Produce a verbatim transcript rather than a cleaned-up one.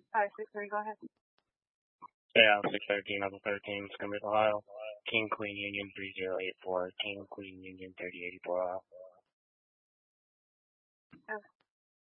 Five six three. Go ahead. Yeah, six thirteen of the thirteen, Skimmer, Ohio. King Queen Union three zero eight four. King Queen Union thirty eighty four, Ohio. Okay.